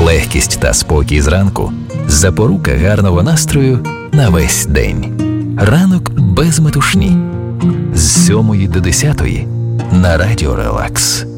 Легкість та спокій зранку – запорука гарного настрою на весь день. Ранок без метушні. З 7 до 10 на Радіо Релакс.